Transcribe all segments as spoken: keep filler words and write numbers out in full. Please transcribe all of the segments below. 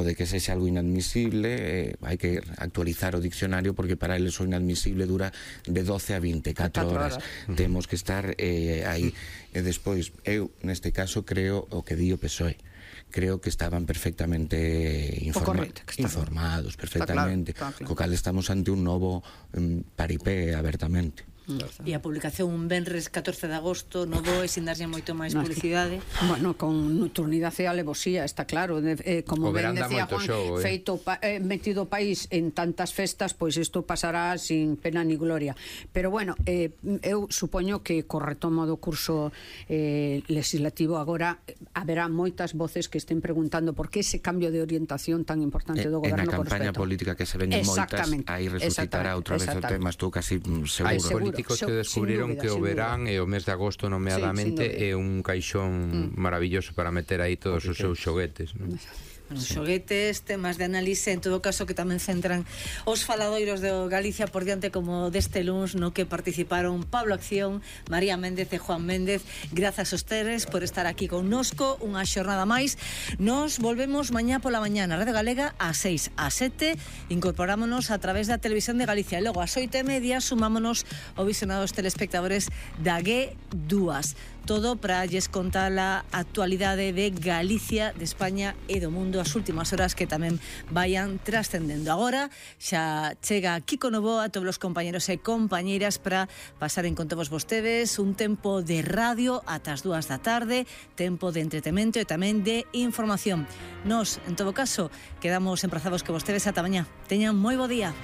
de que sexa algo inadmisible, eh, hai que actualizar o diccionario, porque para eles o inadmisible dura de doce a vinte e catro horas. Temos que estar eh, aí. E despois, eu neste caso creo o que di o P S O E. Creo que estaban perfectamente informa correcto, que informados, perfectamente, está claro, está claro. co cal estamos ante un novo um, paripé abertamente. E a publicación un venres catorce de agosto no doe, sin darlle moito máis publicidade. Bueno, con nocturnidade e alevosía, está claro, eh, como ben decía Juan, show, eh. feito pa, eh, metido o país en tantas festas, pois isto pasará sin pena ni gloria. Pero bueno, eh, eu supoño que co retomo do curso eh, legislativo agora haberá moitas voces que estén preguntando por que ese cambio de orientación tan importante do goberno. En a campaña política que se veñen moitas, aí resucitará outra vez o tema, estou casi seguro. Hai políticos que descubriron que o verán e o mes de agosto nomeadamente é un caixón maravilloso para meter aí todos os seus xoguetes, non? Bueno, sí. Xoguetes, temas de análise, en todo caso que tamén centran os faladoiros de Galicia por diante, como deste luns no que participaron Pablo Acción, María Méndez e Juan Méndez. Grazas aos teres por estar aquí connosco unha xornada máis. Nos volvemos mañá pola mañá na Radio Galega ás seis, ás sete, incorporámonos a través da Televisión de Galicia e logo ás oito e media sumámonos ao visionado dos telespectadores da G dúas. Todo para lles contar a actualidade de Galicia, de España e do mundo, as últimas horas que tamén vayan trascendendo. Agora xa chega Kiko Novoa, a todos os compañeros e compañeiras para pasar en con todos vostedes un tempo de radio ata as dúas da tarde, tempo de entretemento e tamén de información. Nos, en todo caso, quedamos emprazados que vostedes ata mañá. Teñan moi bo día.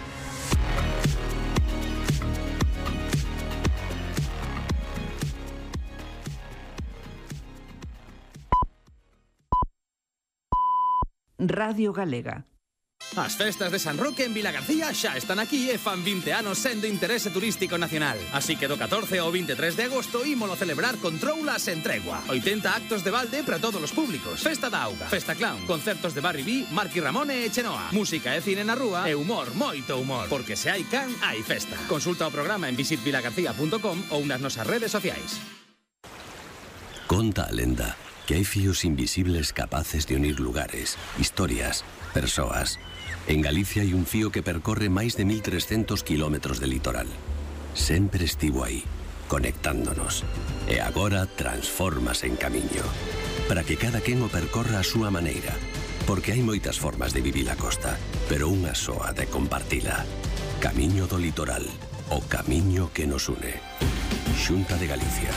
Radio Galega. As festas de San Roque en Vilagarcía xa están aquí e fan vinte anos sendo interese turístico nacional. Así que do catorce ao veintitrés de agosto ímolo celebrar con troulas en tregua. oitenta actos de balde para todos os públicos. Festa da auga, festa clown, concertos de Barry B, Marky Ramone e Chenoa. Música e cine na rúa e humor, moito humor. Porque se hai can, hai festa. Consulta o programa en visit vilagarcía punto com ou nas nosas redes sociais. Conta a lenda que hai fíos invisibles capaces de unir lugares, historias, persoas. En Galicia hai un fío que percorre máis de mil trescentos kilómetros de litoral. Sempre estivo aí, conectándonos. E agora transfórmase en camiño. Para que cada quen o percorra a súa maneira. Porque hai moitas formas de vivir a costa, pero unha soa de compartila. Camiño do litoral, o camiño que nos une. Xunta de Galicia.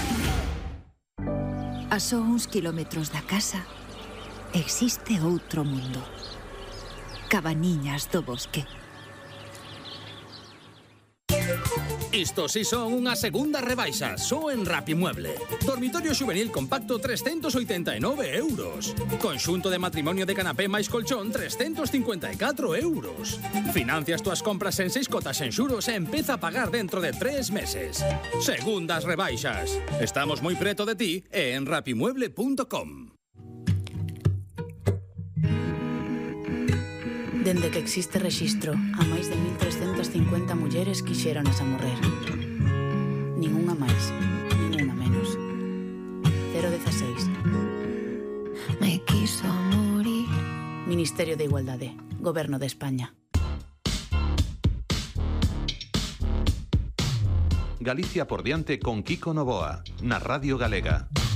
A só uns kilómetros da casa existe outro mundo. Cabaniñas do bosque. Isto si son unha segunda rebaixa, só en Rapimueble. Dormitorio juvenil compacto trescentos oitenta e nove euros. Conxunto de matrimonio de canapé máis colchón trescentos cincuenta e catro euros. Financias túas compras en seis cotas en xuros e empeza a pagar dentro de tres meses. Segundas rebaixas. Estamos moi preto de ti e en rapimueble punto com. Dende que existe rexistro, a máis de mil trescentas cincuenta mulleres quixéronas a morrer. Ninguna máis, ninguna menos. cero dieciséis. Me quiso morir. Ministerio de Igualdade, Goberno de España. Galicia por diante con Kiko Novoa, na Radio Galega.